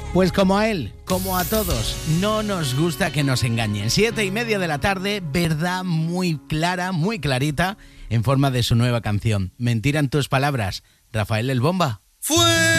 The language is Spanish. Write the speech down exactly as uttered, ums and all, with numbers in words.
Pues como a él, como a todos, no nos gusta que nos engañen. Siete y media de la tarde, verdad muy clara, muy clarita, en forma de su nueva canción. Mentira en tus palabras, Rafael el Bomba. Fue